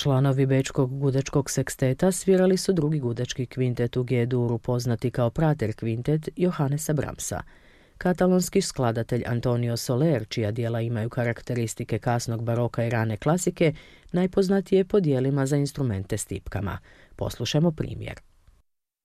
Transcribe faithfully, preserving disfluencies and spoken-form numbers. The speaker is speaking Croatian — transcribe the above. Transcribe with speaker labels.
Speaker 1: Članovi bečkog gudačkog seksteta svirali su drugi gudački kvintet u G-duru, poznati kao Prater kvintet Johannesa Brahmsa. Katalonski skladatelj Antonio Soler, čija dijela imaju karakteristike kasnog baroka i rane klasike, najpoznatiji je po dijelima za instrumente s tipkama. Poslušajmo primjer.